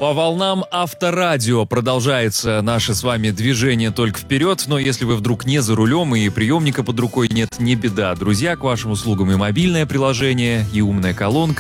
По волнам Авторадио продолжается наше с вами движение только вперед, но если вы вдруг не за рулем и приемника под рукой нет, не беда. Друзья, к вашим услугам и мобильное приложение, и умная колонка,